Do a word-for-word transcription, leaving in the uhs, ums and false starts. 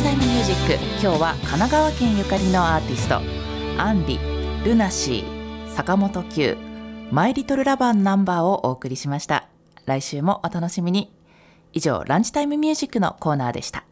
チタイムミュージック、今日は神奈川県ゆかりのアーティストアンリ、ルナシー、坂本九、マイリトルラバーナンバーをお送りしました。来週もお楽しみに。以上、ランチタイムミュージックのコーナーでした。